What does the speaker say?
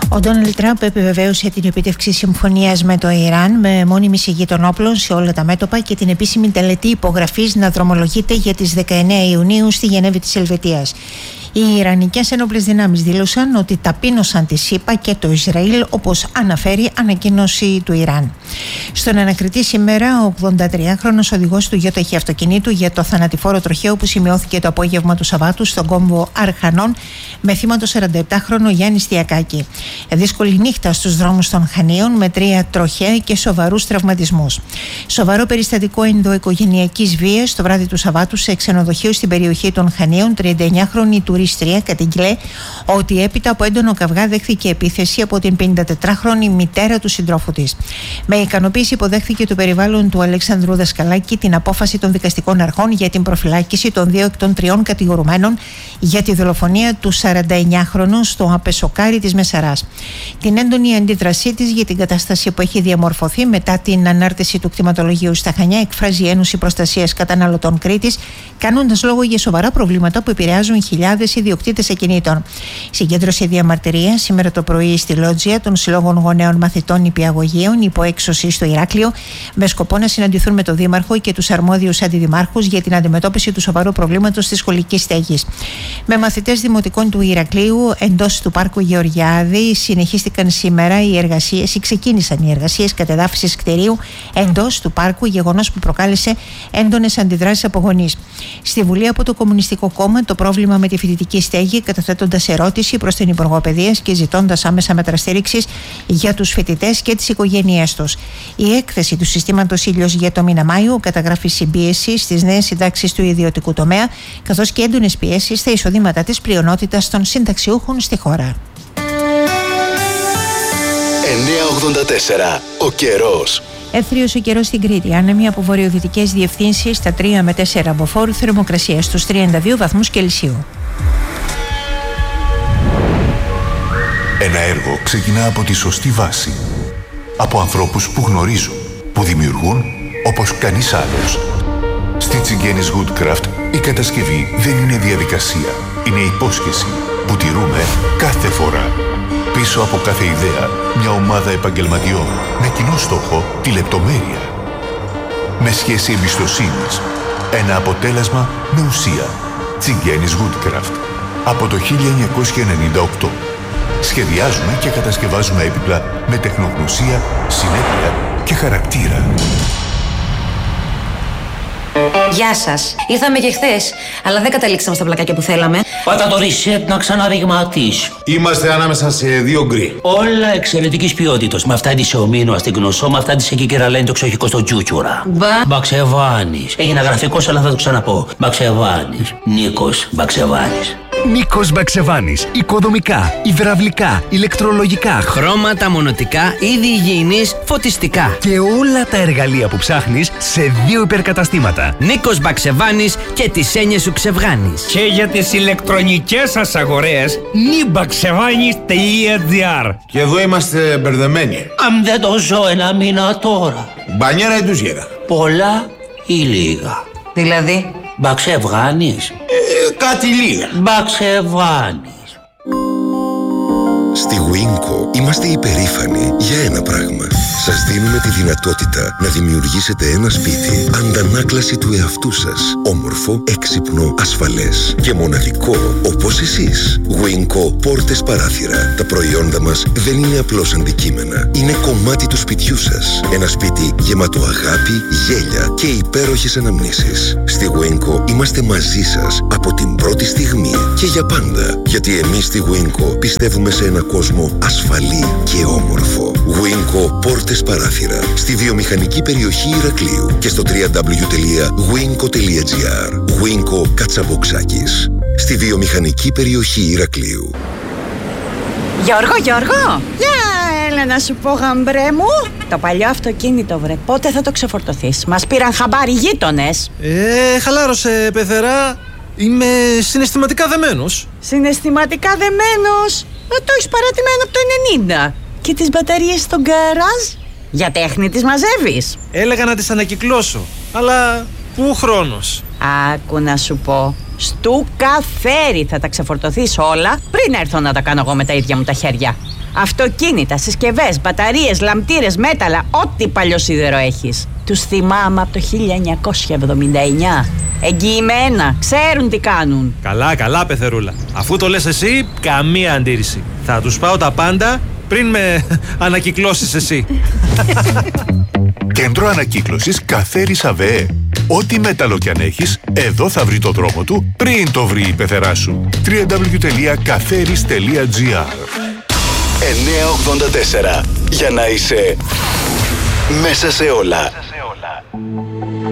Ο Ντόναλντ Τραμπ επιβεβαίωσε την επίτευξη συμφωνίας με το Ιράν με μόνιμη σιγή των όπλων σε όλα τα μέτωπα και την επίσημη τελετή υπογραφής να δρομολογείται για τις 19 Ιουνίου στη Γενέβη της Ελβετίας. Οι Ιρανικές ένοπλες δυνάμεις δήλωσαν ότι ταπείνωσαν τη ΣΥΠΑ και το Ισραήλ, όπως αναφέρει ανακοίνωση του Ιράν. Στον ανακριτή σήμερα, ο 83χρονος οδηγός του γιοταχή αυτοκινήτου για το θανατηφόρο τροχαίο που σημειώθηκε το απόγευμα του Σαββάτου στον κόμβο Αρχανών με θύμα το 47χρονο Γιάννη Στιακάκη. Δύσκολη νύχτα στους δρόμους των Χανίων με 3 τροχαία και σοβαρούς τραυματισμούς. Σοβαρό περιστατικό ενδοοικογενειακής βίας το βράδυ του Σαββάτου σε ξενοδοχείο στην περιοχή των Χανίων. 39χρονη τουρίστρια κατήγγειλε ότι έπειτα από έντονο καυγά δέχθηκε επίθεση από την 54χρονη μητέρα του συντρόφου της. Με ικανοποίηση υποδέχθηκε το περιβάλλον του Αλεξανδρού Δασκαλάκη την απόφαση των δικαστικών αρχών για την προφυλάκηση των 2 εκ των 3 κατηγορουμένων για τη δολοφονία του 49χρονου στο Απεσοκάρι της Μεσαράς. Την έντονη αντίδρασή της για την κατάσταση που έχει διαμορφωθεί μετά την ανάρτηση του κτηματολογίου στα Χανιά εκφράζει η Ένωση Προστασίας Καταναλωτών Κρήτης, κάνοντας λόγο για σοβαρά προβλήματα που επηρεάζουν χιλιάδες ιδιοκτήτες ακινήτων. Συγκέντρωσε διαμαρτυρία σήμερα το πρωί στη Λότζια των Συλλόγων Γονέων Μαθητών Νηπιαγωγείων υπό έξωση στο Ηράκλειο, με σκοπό να συναντηθούν με τον Δήμαρχο και τους αρμόδιους αντιδημάρχους για την αντιμετώπιση του σοβαρού προβλήματος της σχολικής στέγης. Με μαθητές δημοτικών του Ηρακλείου εντός του Πάρκου Γεωργιάδη συνεχίστηκαν σήμερα ξεκίνησαν οι εργασίες κατεδάφισης κτηρίου εντός του πάρκου, γεγονός που προκάλεσε έντονες αντιδράσεις από γονείς. Στη Βουλή από το Κομμουνιστικό Κόμμα το πρόβλημα με τη φοιτητική στέγη, καταθέτοντας ερώτηση προς την Υπουργό Παιδείας και ζητώντας άμεσα μέτρα στήριξης για τους φοιτητές και τις οικογένειές τους. Η έκθεση του συστήματος Ήλιος για το μήνα Μάιο καταγράφει συμπίεση στις νέες συντάξεις του ιδιωτικού τομέα, καθώς και έντονες πιέσεις στα εισοδήματα της πλειονότητας των συνταξιούχων στη χώρα. 984. Ο καιρός. Εύθριος ο καιρός στην Κρήτη. Άνεμοι από βορειοδυτικές διευθύνσεις στα 3 με 4 μποφόρ, θερμοκρασία στους 32 βαθμούς Κελσίου. Ένα έργο ξεκινά από τη σωστή βάση. Από ανθρώπους που γνωρίζουν, που δημιουργούν όπως κανείς άλλος. Στη Τσιγκένης Woodcraft η κατασκευή δεν είναι διαδικασία. Είναι υπόσχεση που τηρούμε κάθε φορά. Πίσω από κάθε ιδέα, μια ομάδα επαγγελματιών με κοινό στόχο τη λεπτομέρεια. Με σχέση εμπιστοσύνης, ένα αποτέλεσμα με ουσία. Τσιγκένης Woodcraft. Από το 1998. Σχεδιάζουμε και κατασκευάζουμε έπιπλα με τεχνογνωσία, συνέπεια και χαρακτήρα. Γεια σας. Ήρθαμε και χθες, αλλά δεν καταλήξαμε στα πλακάκια που θέλαμε. Πάτα το reset να ξαναριγματίσει. Είμαστε ανάμεσα σε 2 γκρι. Όλα εξαιρετικής ποιότητας. Με αυτά της ομίνου αστυγνωσό, με αυτά της εκεί κεραλένει το ξοχικό στο τζούτσουρα. Μπαξεβάνης. Έγινα γραφικός, αλλά θα το ξαναπώ. Μπαξεβάνης. Νίκος Μπαξεβάνης. Νίκος Μπαξεβάνης. Οικοδομικά, υδραυλικά, ηλεκτρολογικά, χρώματα, μονοτικά, είδη υγιεινής, φωτιστικά. Και όλα τα εργαλεία που ψάχνεις σε 2 υπερκαταστήματα. Νίκος Μπαξεβάνης και τις έννοιες σου ξεβγάνεις. Και για τις ηλεκτρονικές σας αγορές, nibaxevanis.gr. Και εδώ είμαστε μπερδεμένοι. Αν δεν το ζω ένα μήνα τώρα. Μπανιέρα ή ντουζιέρα. Πολλά ή λίγα. Δηλαδή? Μπαξεβάνης. Κάτι λίγα. Μπαξεβάνης. Στη Winco είμαστε υπερήφανοι για ένα πράγμα. Σας δίνουμε τη δυνατότητα να δημιουργήσετε ένα σπίτι αντανάκλαση του εαυτού σας. Όμορφο, έξυπνο, ασφαλές και μοναδικό όπως εσείς. Winco πόρτες παράθυρα. Τα προϊόντα μας δεν είναι απλώς αντικείμενα. Είναι κομμάτι του σπιτιού σας. Ένα σπίτι γεμάτο αγάπη, γέλια και υπέροχες αναμνήσεις. Στη Winco είμαστε μαζί σας από την πρώτη στιγμή και για πάντα. Γιατί εμείς στη Winco πιστεύουμε σε ένα κόσμο ασφαλή και όμορφο. Winco πόρτες παράθυρα στη βιομηχανική περιοχή Ηρακλείου και στο www.winco.gr. Winco Κατσαβοξάκης στη βιομηχανική περιοχή Ηρακλείου. Γιώργο, έλα να σου πω γαμπρέ μου. Το παλιό αυτοκίνητο βρε, πότε θα το ξεφορτωθείς? Μας πήραν χαμπάρι γείτονες. Χαλάρωσε πεθερά. Είμαι συναισθηματικά δεμένος. Συναισθηματικά δεμένος? Το έχεις παρατημένο από το 90. Και τις μπαταρίες στο γκαράζ? Για τέχνη τις μαζεύεις? Έλεγα να τις ανακυκλώσω, αλλά πού χρόνος? Άκου να σου πω, Στου Καφέρι θα τα ξεφορτωθείς όλα πριν έρθω να τα κάνω εγώ με τα ίδια μου τα χέρια. Αυτοκίνητα, συσκευές, μπαταρίες, λαμπτήρες, μέταλλα, ό,τι παλιό σίδερο έχεις. Τους θυμάμαι από το 1979. Εγγυημένα, ξέρουν τι κάνουν. Καλά, καλά, πεθερούλα. Αφού το λες εσύ, καμία αντίρρηση. Θα τους πάω τα πάντα πριν με ανακυκλώσεις εσύ. Κέντρο ανακύκλωσης Καφέρις ΑΒΕ. Ό,τι μέταλλο κι αν έχεις, εδώ θα βρει το δρόμο του πριν το βρει η πεθερά σου. www.kaferis.gr 984. Για να είσαι μέσα σε όλα.